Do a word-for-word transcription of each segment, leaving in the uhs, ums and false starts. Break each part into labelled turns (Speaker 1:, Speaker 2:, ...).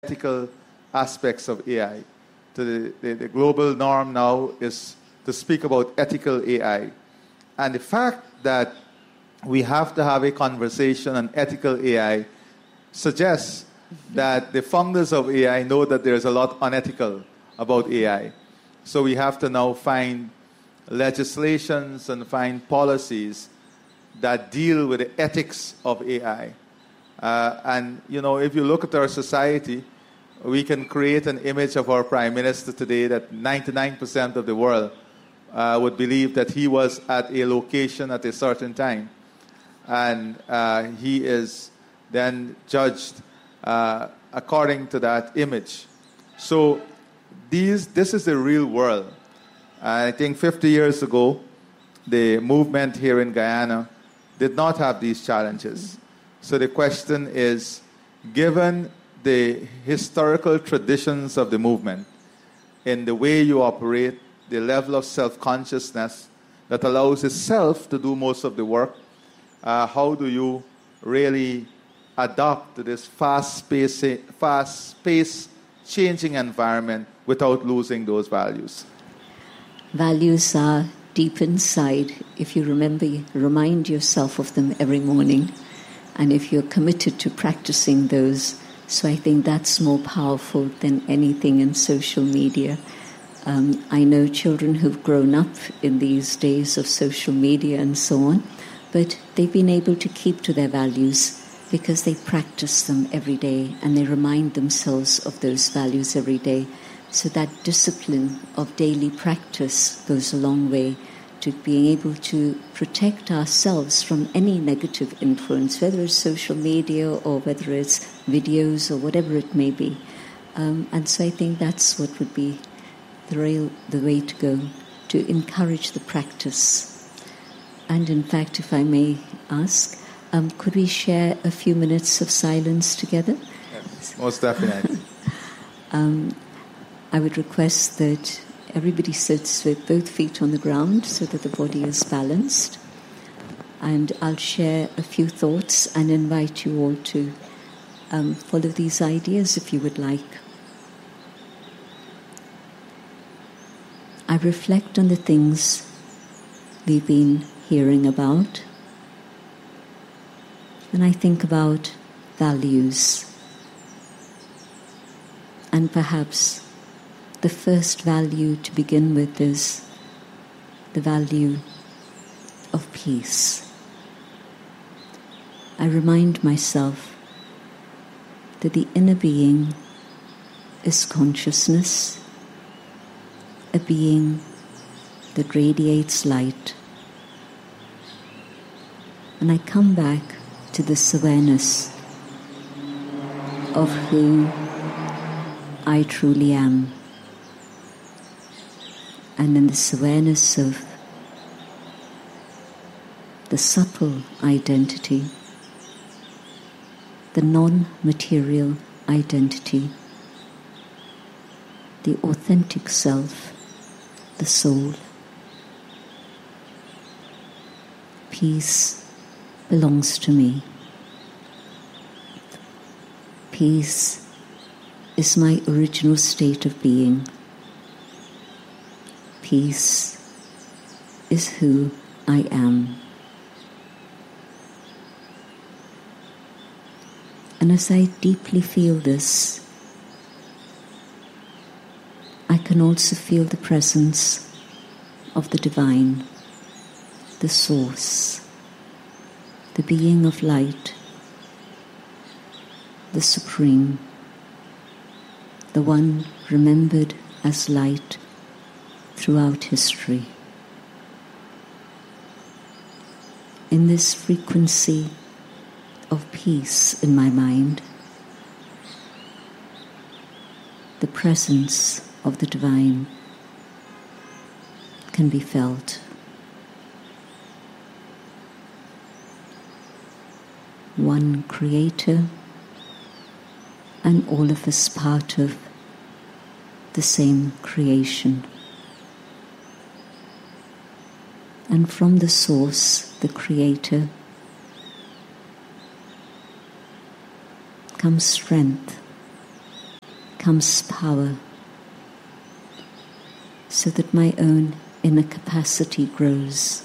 Speaker 1: ethical aspects of A I. So the, the, the global norm now is to speak about ethical A I. And the fact that we have to have a conversation on ethical A I suggests that the founders of A I know that there's a lot unethical about A I. So we have to now find legislations and find policies that deal with the ethics of A I. Uh, and, you know, if you look at our society, we can create an image of our Prime Minister today that ninety-nine percent of the world uh, would believe that he was at a location at a certain time. And uh, he is then judged uh, according to that image. So these, this is the real world. Uh, I think fifty years ago, the movement here in Guyana did not have these challenges. So the question is, given the historical traditions of the movement, in the way you operate, the level of self-consciousness that allows itself to do most of the work, uh, how do you really adapt to this fast-paced, fast-paced changing environment without losing those values?
Speaker 2: Values are deep inside. If you remember, remind yourself of them every morning. And if you're committed to practicing those, so I think that's more powerful than anything in social media. Um, I know children who've grown up in these days of social media and so on, but they've been able to keep to their values because they practice them every day and they remind themselves of those values every day. So that discipline of daily practice goes a long way to being able to protect ourselves from any negative influence, whether it's social media or whether it's videos or whatever it may be. Um, and so I think that's what would be the real, the way to go, to encourage the practice. And in fact, if I may ask, um, could we share a few minutes of silence together?
Speaker 1: Yes, most definitely.
Speaker 2: um, I would request that everybody sits with both feet on the ground so that the body is balanced. And I'll share a few thoughts and invite you all to um, follow these ideas if you would like. I reflect on the things we've been hearing about. And I think about values. And perhaps the first value to begin with is the value of peace. I remind myself that the inner being is consciousness, a being that radiates light. And I come back to this awareness of who I truly am. And in this awareness of the subtle identity, the non-material identity, the authentic self, the soul, peace belongs to me. Peace is my original state of being. Peace is who I am. And as I deeply feel this, I can also feel the presence of the divine, the source, the being of light, the supreme, the one remembered as light throughout history. In this frequency of peace in my mind, the presence of the divine can be felt. One creator and all of us part of the same creation. And from the source, the creator, comes strength, comes power, so that my own inner capacity grows.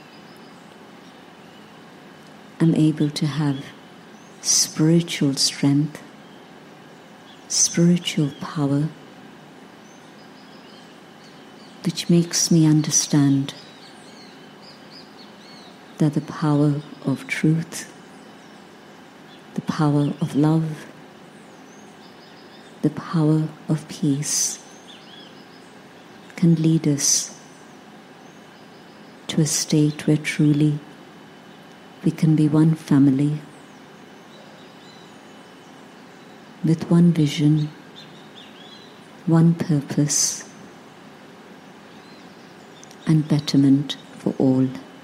Speaker 2: I'm able to have spiritual strength, spiritual power, which makes me understand that the power of truth, the power of love, the power of peace can lead us to a state where truly we can be one family with one vision, one purpose, and betterment for all.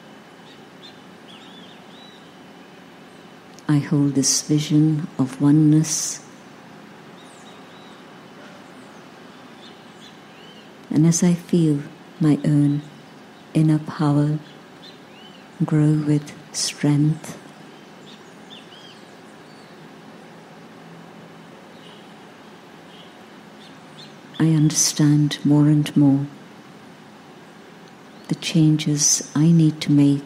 Speaker 2: I hold this vision of oneness, and as I feel my own inner power grow with strength, I understand more and more the changes I need to make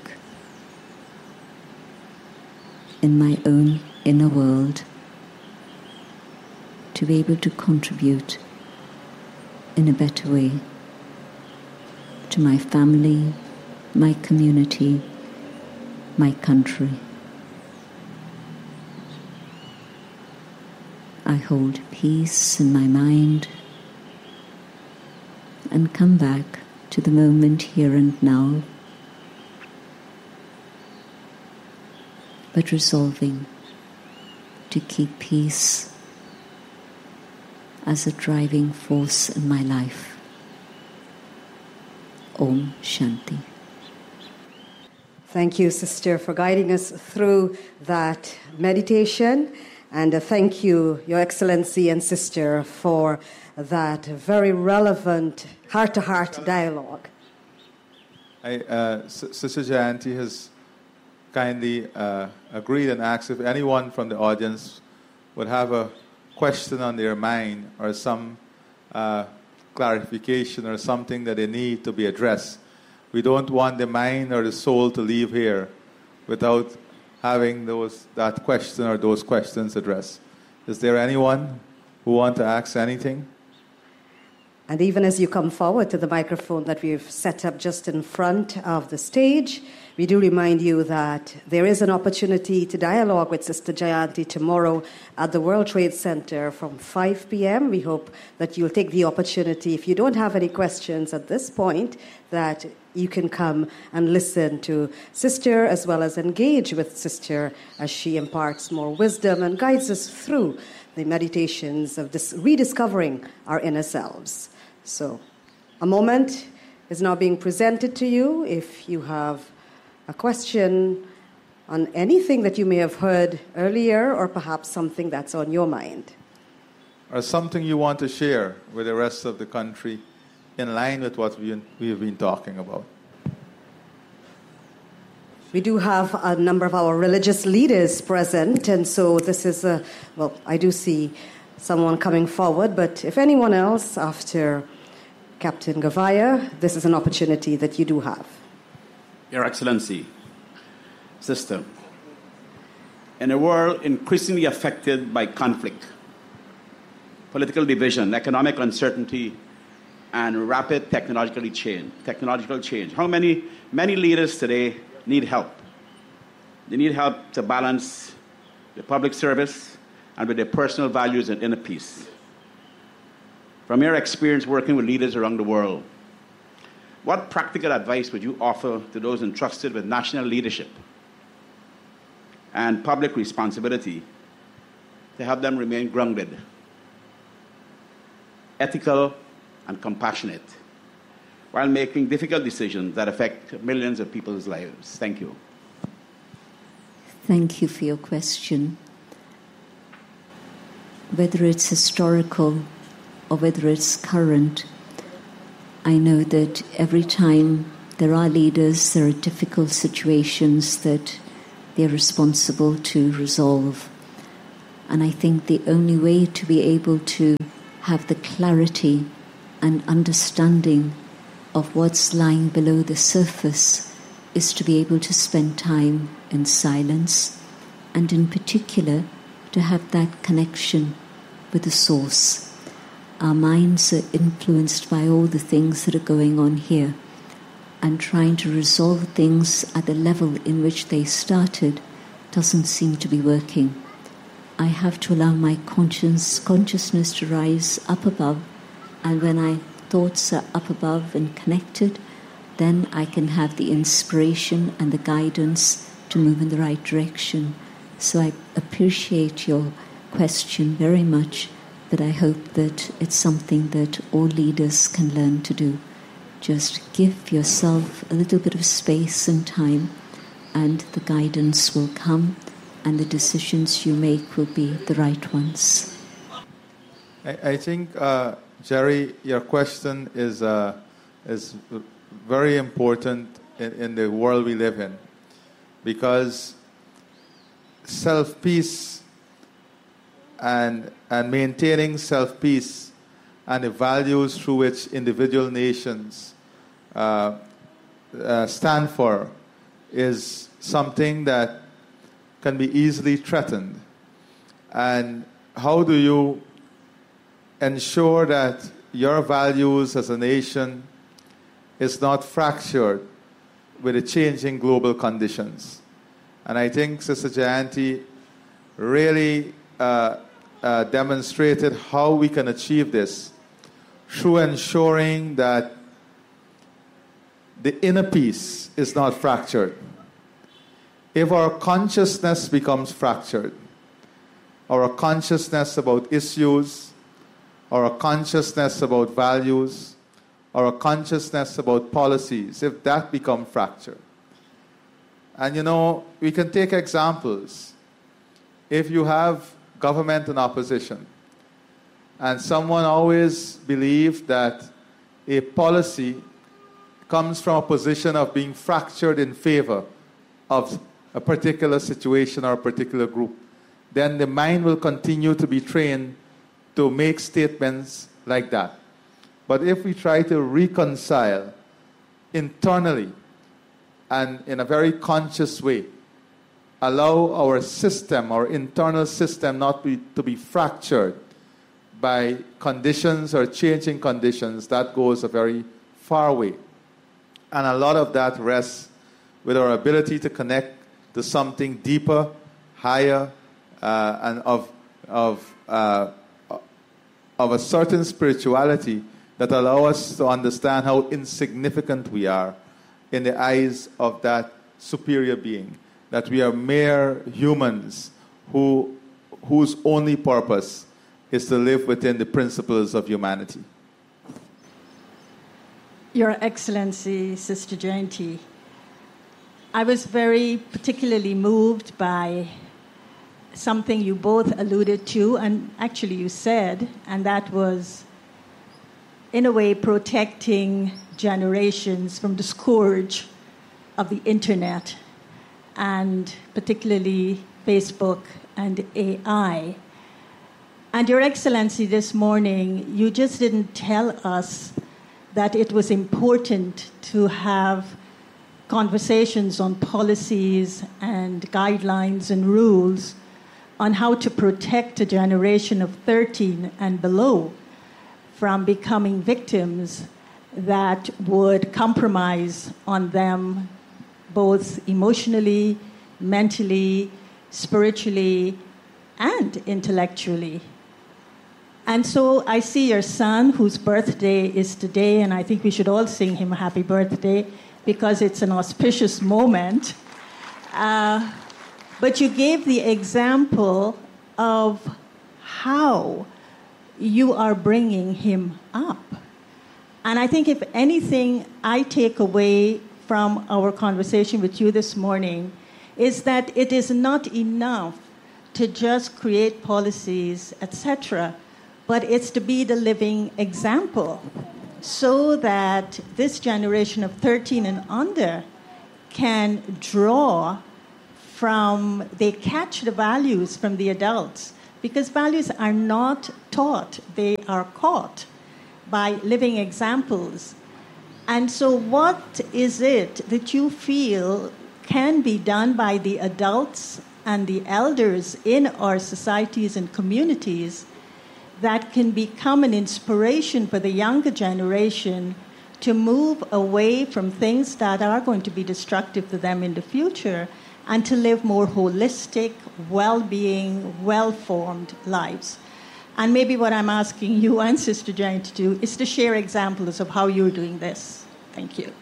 Speaker 2: in my own inner world to be able to contribute in a better way to my family, my community, my country. I hold peace in my mind and come back to the moment here and now, but resolving to keep peace as a driving force in my life. Om Shanti.
Speaker 3: Thank you, Sister, for guiding us through that meditation. And uh, thank you, Your Excellency and Sister, for that very relevant heart-to-heart dialogue.
Speaker 1: I, uh, S- Sister Jayanti has kindly uh, agreed and asked if anyone from the audience would have a question on their mind or some uh, clarification or something that they need to be addressed. We don't want the mind or the soul to leave here without having those that question or those questions addressed. Is there anyone who wants to ask anything?
Speaker 3: And even as you come forward to the microphone that we've set up just in front of the stage, we do remind you that there is an opportunity to dialogue with Sister Jayanti tomorrow at the World Trade Center from five p.m. We hope that you'll take the opportunity, if you don't have any questions at this point, that you can come and listen to Sister as well as engage with Sister as she imparts more wisdom and guides us through the meditations of this rediscovering our inner selves. So, a moment is now being presented to you. If you have a question on anything that you may have heard earlier, or perhaps something that's on your mind,
Speaker 1: or something you want to share with the rest of the country in line with what we have been talking about.
Speaker 3: We do have a number of our religious leaders present, and so this is a, well, I do see someone coming forward, but if anyone else after Captain Gavaya, this is an opportunity that you do have.
Speaker 4: Your Excellency, Sister, in a world increasingly affected by conflict, political division, economic uncertainty, and rapid technological change, technological change, how many, many leaders today need help? They need help to balance the public service and with their personal values and inner peace. From your experience working with leaders around the world, what practical advice would you offer to those entrusted with national leadership and public responsibility to help them remain grounded, ethical, and compassionate while making difficult decisions that affect millions of people's lives? Thank you.
Speaker 2: Thank you for your question. Whether it's historical or whether it's current, I know that every time there are leaders, there are difficult situations that they're responsible to resolve. And I think the only way to be able to have the clarity and understanding of what's lying below the surface is to be able to spend time in silence, and in particular to have that connection with the source. Our minds are influenced by all the things that are going on here, and trying to resolve things at the level in which they started doesn't seem to be working. I have to allow my conscience, consciousness to rise up above, and when my thoughts are up above and connected, then I can have the inspiration and the guidance to move in the right direction. So I appreciate your question very much, but I hope that it's something that all leaders can learn to do. Just give yourself a little bit of space and time, and the guidance will come, and the decisions you make will be the right ones.
Speaker 1: I, I think, uh, Jerry, your question is uh, is very important in, in the world we live in, because self-peace and and maintaining self-peace and the values through which individual nations uh, uh, stand for is something that can be easily threatened. And how do you ensure that your values as a nation is not fractured with the changing global conditions? And I think Sister Jayanti really uh, uh, demonstrated how we can achieve this through ensuring that the inner peace is not fractured. If our consciousness becomes fractured, our consciousness about issues, our consciousness about values, our consciousness about policies, if that becomes fractured. And you know, we can take examples. If you have government and opposition, and someone always believes that a policy comes from a position of being fractured in favor of a particular situation or a particular group, then the mind will continue to be trained to make statements like that. But if we try to reconcile internally and in a very conscious way, allow our system, our internal system, not be, to be fractured by conditions or changing conditions, that goes a very far way. And a lot of that rests with our ability to connect to something deeper, higher, uh, and of of uh, of a certain spirituality that allow us to understand how insignificant we are in the eyes of that superior being, that we are mere humans who whose only purpose is to live within the principles of humanity.
Speaker 5: Your Excellency, Sister Jayanti, I was very particularly moved by something you both alluded to, and actually you said, and that was, in a way, protecting generations from the scourge of the internet, and particularly Facebook and A I. And Your Excellency, this morning, you just didn't tell us that it was important to have conversations on policies and guidelines and rules on how to protect a generation of thirteen and below from becoming victims that would compromise on them both emotionally, mentally, spiritually, and intellectually. And so I see your son, whose birthday is today, and I think we should all sing him a happy birthday because it's an auspicious moment. Uh, but you gave the example of how you are bringing him up. And I think if anything I take away from our conversation with you this morning is that it is not enough to just create policies, et cetera, but it's to be the living example so that this generation of thirteen and under can draw from, they catch the values from the adults because values are not taught, they are caught by living examples. And so what is it that you feel can be done by the adults and the elders in our societies and communities that can become an inspiration for the younger generation to move away from things that are going to be destructive to them in the future and to live more holistic, well-being, well-formed lives? And maybe what I'm asking you and Sister Jane to do is to share examples of how you're doing this. Thank you.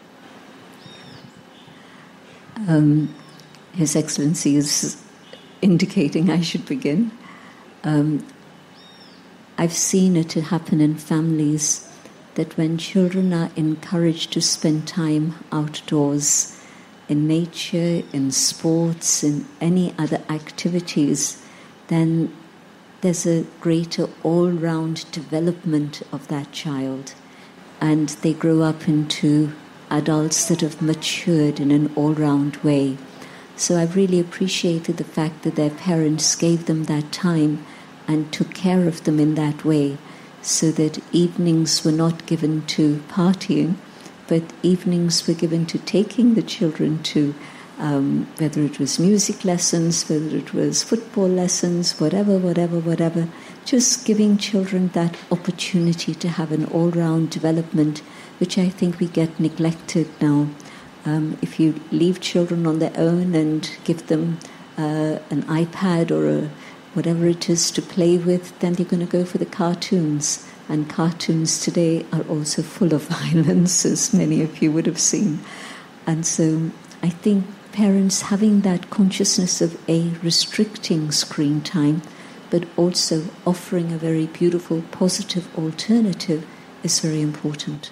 Speaker 2: Um, His Excellency is indicating I should begin. Um, I've seen it happen in families that when children are encouraged to spend time outdoors, in nature, in sports, in any other activities, then there's a greater all-round development of that child. And they grow up into adults that have matured in an all-round way. So I've really appreciated the fact that their parents gave them that time and took care of them in that way, so that evenings were not given to partying, but evenings were given to taking the children to, um, whether it was music lessons, whether it was football lessons, whatever, whatever, whatever, just giving children that opportunity to have an all-round development, which I think we get neglected now. Um, if you leave children on their own and give them uh, an iPad or a whatever it is to play with, then they're going to go for the cartoons. And cartoons today are also full of violence, as many of you would have seen. And so I think parents having that consciousness of A, restricting screen time, but also offering a very beautiful, positive alternative is very important.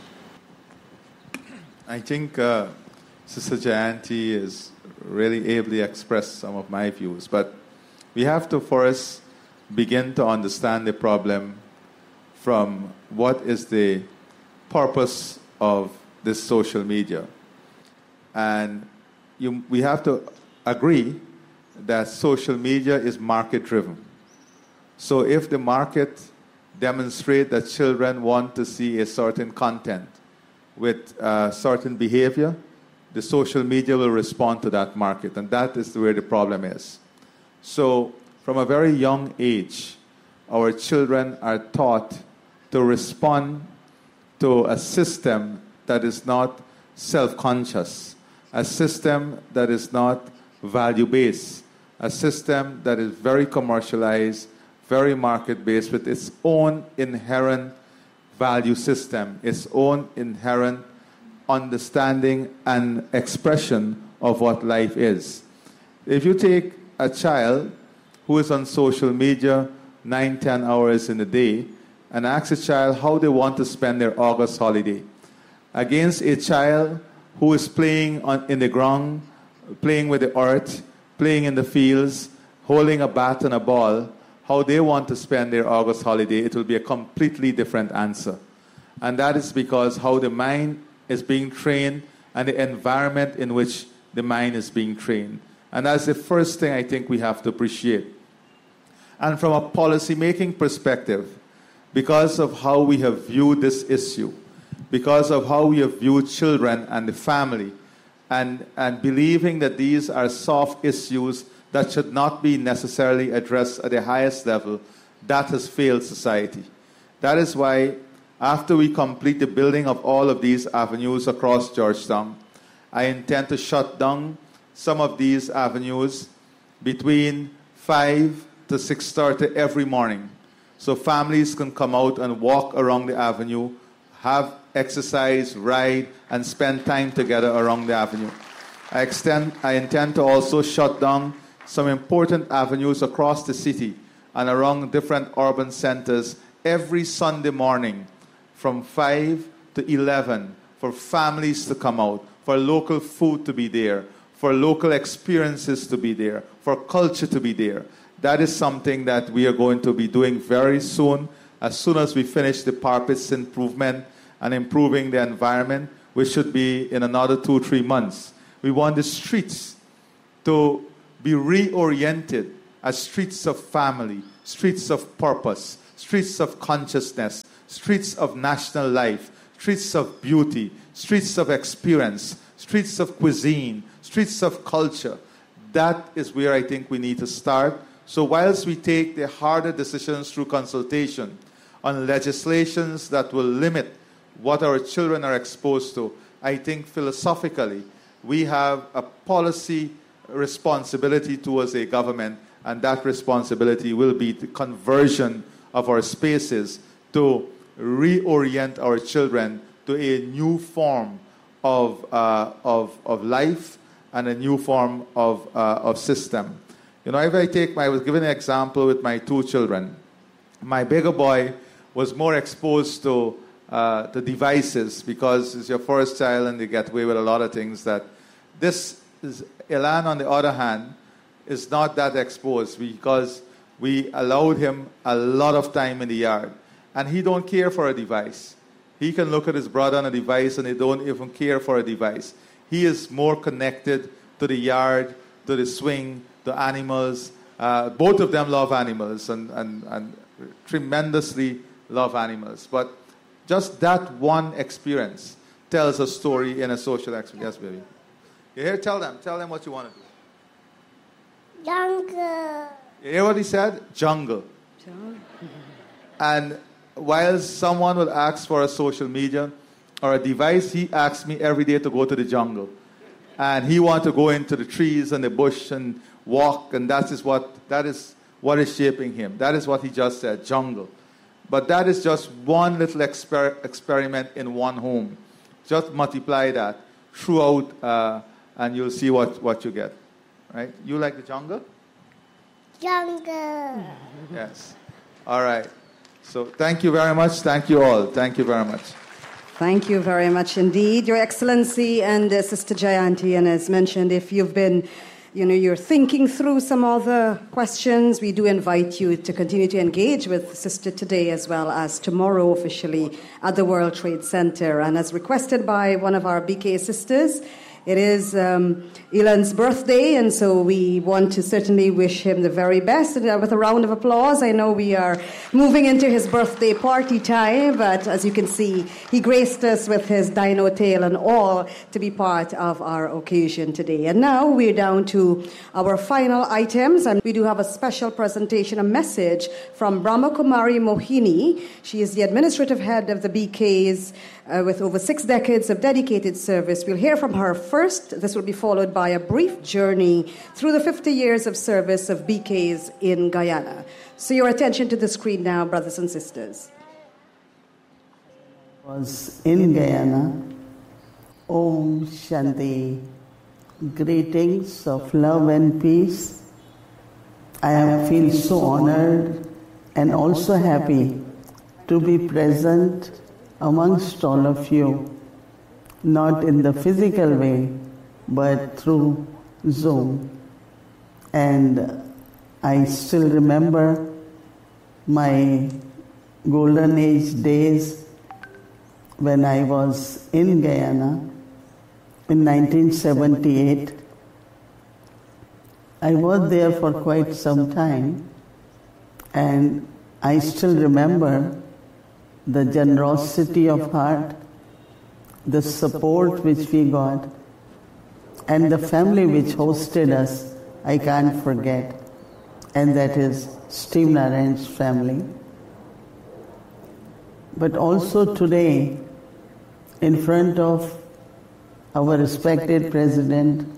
Speaker 1: I think uh, Sister Jayanti has really ably expressed some of my views, but we have to first begin to understand the problem from what is the purpose of this social media. And you, we have to agree that social media is market-driven. So if the market demonstrates that children want to see a certain content with uh, certain behavior, the social media will respond to that market, and that is where the problem is. So from a very young age, our children are taught to respond to a system that is not self-conscious, a system that is not value-based, a system that is very commercialized, very market-based, with its own inherent value system, its own inherent understanding and expression of what life is. If you take a child who is on social media nine, ten hours in a day, and ask a child how they want to spend their August holiday, against a child who is playing on, in the ground, playing with the earth, playing in the fields, holding a bat and a ball, how they want to spend their August holiday, it will be a completely different answer. And that is because how the mind is being trained and the environment in which the mind is being trained. And that's the first thing I think we have to appreciate. And from a policy-making perspective, because of how we have viewed this issue, because of how we have viewed children and the family, and, and believing that these are soft issues that should not be necessarily addressed at the highest level, that has failed society. That is why, after we complete the building of all of these avenues across Georgetown, I intend to shut down some of these avenues between five to six thirty every morning, so families can come out and walk around the avenue, have exercise, ride, and spend time together around the avenue. I, extend, I intend to also shut down some important avenues across the city and around different urban centers every Sunday morning from five to eleven for families to come out, for local food to be there, for local experiences to be there, for culture to be there. That is something that we are going to be doing very soon, as soon as we finish the Parpits improvement and improving the environment, which should be in another two, three months. We want the streets to be reoriented as streets of family, streets of purpose, streets of consciousness, streets of national life, streets of beauty, streets of experience, streets of cuisine, streets of culture. That is where I think we need to start. So whilst we take the harder decisions through consultation on legislations that will limit what our children are exposed to, I think philosophically we have a policy responsibility towards a government, and that responsibility will be the conversion of our spaces to reorient our children to a new form of, uh, of, of life and a new form of, uh, of system. You know, if I take my, I was given an example with my two children. My bigger boy was more exposed to uh, the devices because it's your first child and they get away with a lot of things that this is, Elan, on the other hand, is not that exposed because we allowed him a lot of time in the yard. And he don't care for a device. He can look at his brother on a device and they don't even care for a device. He is more connected to the yard, to the swing, to animals. Uh, both of them love animals and, and, and tremendously love animals. But just that one experience tells a story in a social experience. Yes, baby. You hear? Tell them. Tell them what you want to do.
Speaker 6: Jungle.
Speaker 1: You hear what he said? Jungle.
Speaker 3: Jungle.
Speaker 1: And while someone will ask for a social media or a device, he asks me every day to go to the jungle. And he wants to go into the trees and the bush and walk, and that is what that is what is shaping him. That is what he just said, jungle. But that is just one little exper- experiment in one home. Just multiply that throughout, uh, and you'll see what, what you get. Right? You like the jungle?
Speaker 6: Jungle.
Speaker 1: Yes. All right. So thank you very much. Thank you all. Thank you very much.
Speaker 3: Thank you very much indeed, Your Excellency and uh, Sister Jayanti. And as mentioned, if you've been, you know, you're thinking through some other questions, we do invite you to continue to engage with Sister today as well as tomorrow officially at the World Trade Center. And as requested by one of our B K sisters, it is um, Elan's birthday, and so we want to certainly wish him the very best. And, uh, with a round of applause, I know we are moving into his birthday party time, but as you can see, he graced us with his dino tail and all to be part of our occasion today. And now we're down to our final items, and we do have a special presentation, a message from Brahma Kumari Mohini. She is the administrative head of the B Ks uh, with over six decades of dedicated service. We'll hear from her first. First, this will be followed by a brief journey through the fifty years of service of B Ks in Guyana. So your attention to the screen now, brothers and sisters.
Speaker 7: Was in Guyana. Om Shanti. Greetings of love and peace. I feel so honored and also happy to be present amongst all of you. Not in the physical way, but through Zoom. And I still remember my golden age days when I was in Guyana in nineteen seventy-eight. I was there for quite some time, and I still remember the generosity of heart, the support which we got, and the family which hosted us, I can't forget. And that is Steve Narayan's family. But also today, in front of our respected President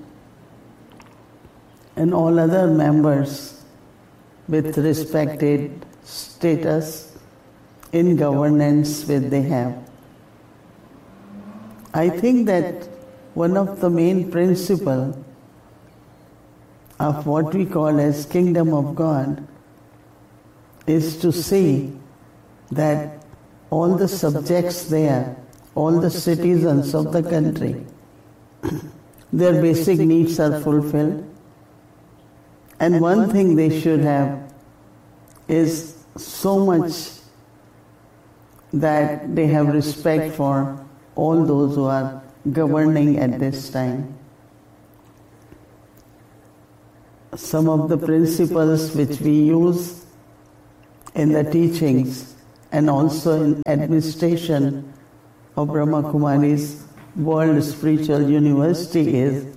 Speaker 7: and all other members with respected status in governance which they have, I think that one of the main principles of what we call as Kingdom of God is to see that all the subjects there, all the citizens of the country, their basic needs are fulfilled. And one thing they should have is so much that they have respect for all those who are governing at this time. some of the principles which we use in the teachings and also in administration of Brahma Kumari's World Spiritual University is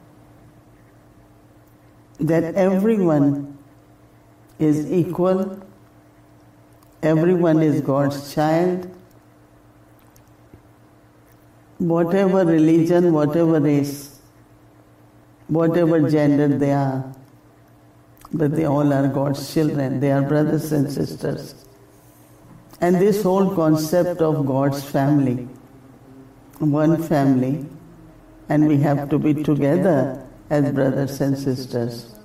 Speaker 7: that everyone is equal, everyone is God's child, whatever religion, whatever race, whatever gender they are, but they all are God's children, they are brothers and sisters. And this whole concept of God's family, one family, and we have to be together as brothers and sisters.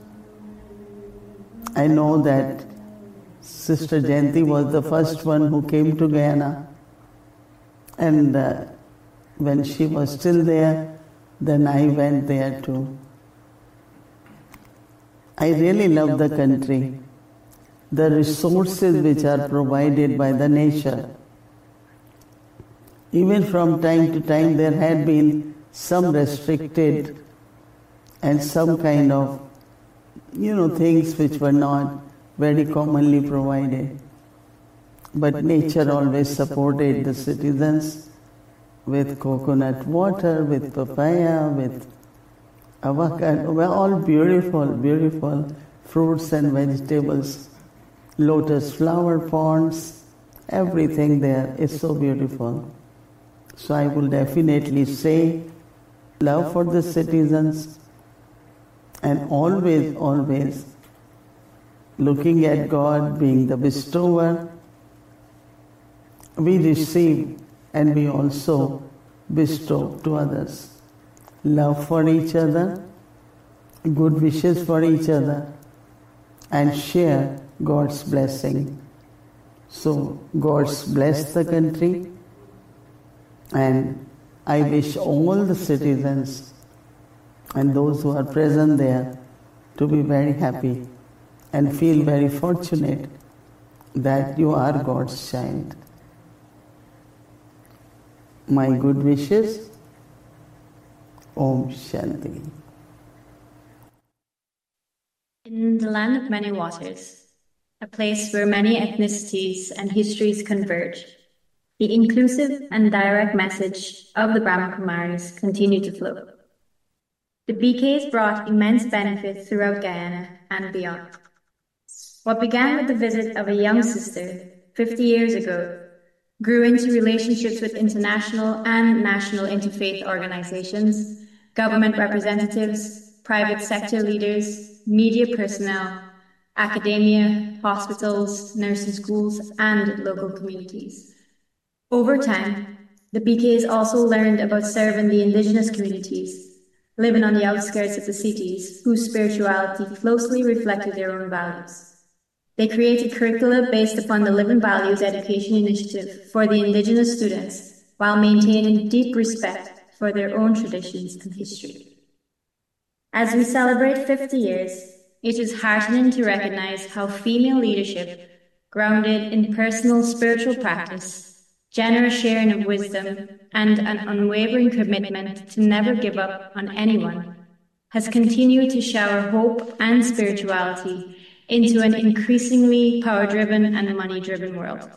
Speaker 7: I know that Sister Jayanti was the first one who came to Guyana, and uh, when she was still there, then I went there too. I really love the country, the resources which are provided by the nature. Even from time to time there had been some restricted and some kind of, you know, things which were not very commonly provided. But nature always supported the citizens with coconut water, with papaya, with avocado, well, all beautiful, beautiful fruits and vegetables, lotus flower ponds, everything there is so beautiful. So I will definitely say love for the citizens and always, always looking at God being the bestower. We receive and we also bestow to others. Love for each other, good wishes for each other, and share God's blessing. So God's bless the country, and I wish all the citizens and those who are present there to be very happy and feel very fortunate that you are God's child. My good wishes. Om Shanti.
Speaker 6: In the land of many waters, a place where many ethnicities and histories converge, the inclusive and direct message of the Brahma Kumaris continue to flow. The B Ks brought immense benefits throughout Guyana and beyond. What began with the visit of a young sister fifty years ago grew into relationships with international and national interfaith organizations, government representatives, private sector leaders, media personnel, academia, hospitals, nursing schools, and local communities. Over time, the B Ks also learned about serving the indigenous communities living on the outskirts of the cities, whose spirituality closely reflected their own values. They created curricula based upon the Living Values Education Initiative for the indigenous students, while maintaining deep respect for their own traditions and history. As we celebrate fifty years, it is heartening to recognize how female leadership, grounded in personal spiritual practice, generous sharing of wisdom, and an unwavering commitment to never give up on anyone, has continued to shower hope and spirituality into an increasingly power-driven and money-driven world.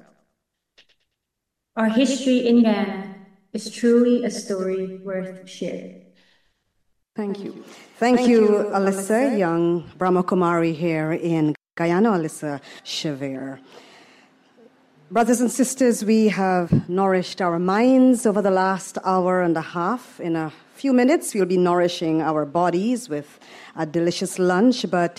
Speaker 6: Our history in Guyana is truly a story worth sharing.
Speaker 3: Thank you. Thank you, Alyssa, young Brahma Kumari here in Guyana, Alyssa Shavir. Brothers and sisters, we have nourished our minds over the last hour and a half. In a few minutes, we'll be nourishing our bodies with a delicious lunch. But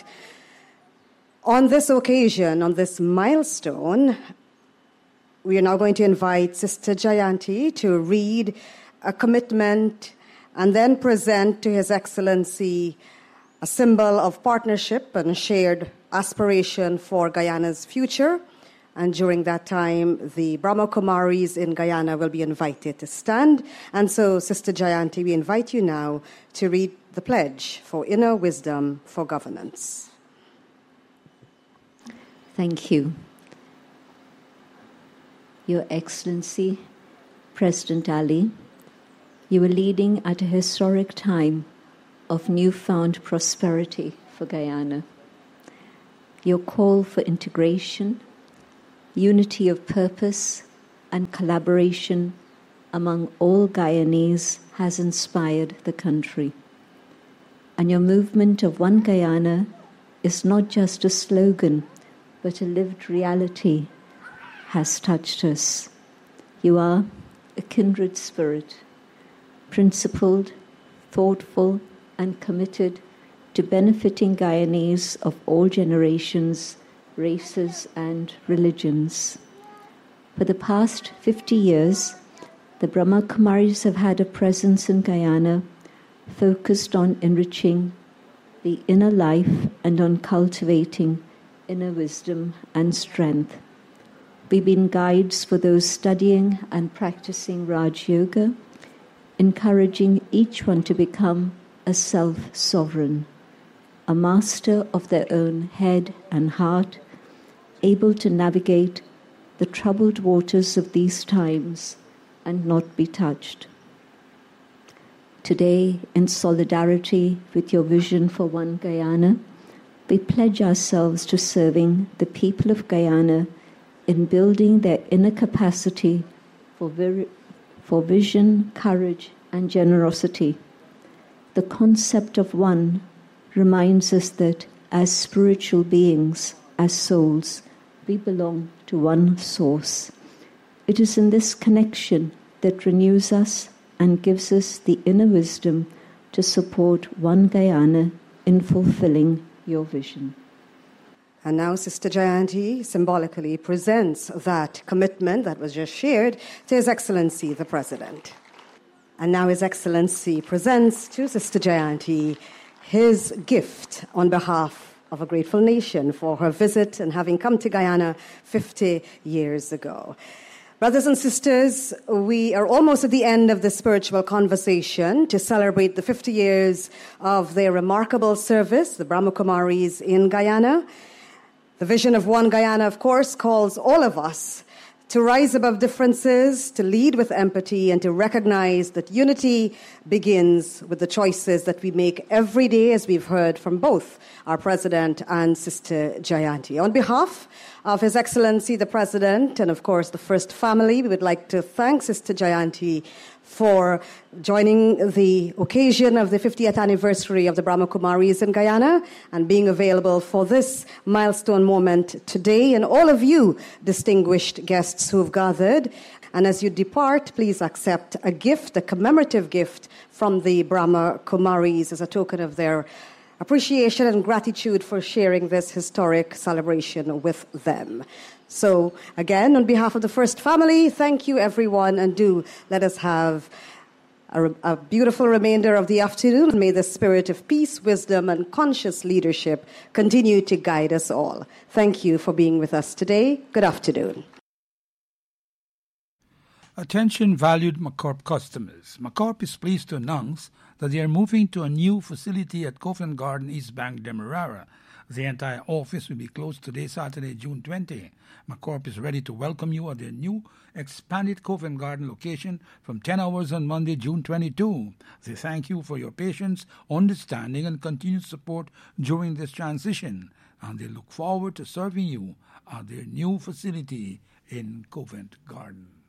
Speaker 3: on this occasion, on this milestone, we are now going to invite Sister Jayanti to read a commitment and then present to His Excellency a symbol of partnership and shared aspiration for Guyana's future. And during that time, the Brahma Kumaris in Guyana will be invited to stand. And so, Sister Jayanti, we invite you now to read the pledge for inner wisdom for governance.
Speaker 2: Thank you. Your Excellency, President Ali, you are leading at a historic time of newfound prosperity for for Guyana. Your call for integration, unity of purpose, and collaboration among all Guyanese has inspired the country. And your movement of One Guyana is not just a slogan, but a lived reality has touched us. You are a kindred spirit, principled, thoughtful, and committed to benefiting Guyanese of all generations, races, and religions. For the past fifty years, the Brahma Kumaris have had a presence in Guyana focused on enriching the inner life and on cultivating inner wisdom and strength. We've been guides for those studying and practicing Raj Yoga, encouraging each one to become a self-sovereign, a master of their own head and heart, able to navigate the troubled waters of these times and not be touched. Today, in solidarity with your vision for One Guyana, we pledge ourselves to serving the people of Guyana in building their inner capacity for, vir- for vision, courage, and generosity. The concept of one reminds us that as spiritual beings, as souls, we belong to one source. It is in this connection that renews us and gives us the inner wisdom to support One Guyana in fulfilling your vision.
Speaker 3: And now Sister Jayanti symbolically presents that commitment that was just shared to His Excellency the President. And now His Excellency presents to Sister Jayanti his gift on behalf of a grateful nation for her visit and having come to Guyana fifty years ago. Brothers and sisters, we are almost at the end of this spiritual conversation to celebrate the fifty years of their remarkable service, the Brahma Kumaris in Guyana. The vision of One Guyana, of course, calls all of us to rise above differences, to lead with empathy, and to recognize that unity begins with the choices that we make every day, as we've heard from both our President and Sister Jayanti. On behalf of His Excellency the President and, of course, the First Family, we would like to thank Sister Jayanti for joining the occasion of the fiftieth anniversary of the Brahma Kumaris in Guyana and being available for this milestone moment today, and all of you distinguished guests who have gathered. And as you depart, please accept a gift, a commemorative gift from the Brahma Kumaris as a token of their appreciation and gratitude for sharing this historic celebration with them. So, again, on behalf of the First Family, thank you, everyone, and do let us have a, a beautiful remainder of the afternoon. May the spirit of peace, wisdom, and conscious leadership continue to guide us all. Thank you for being with us today. Good afternoon.
Speaker 8: Attention valued McCorp customers. McCorp is pleased to announce that they are moving to a new facility at Covent Garden, East Bank, Demerara. The entire office will be closed today, Saturday, June twentieth. McCorp is ready to welcome you at their new expanded Covent Garden location from ten hours on Monday, June twenty-second. They thank you for your patience, understanding, and continued support during this transition, and they look forward to serving you at their new facility in Covent Garden.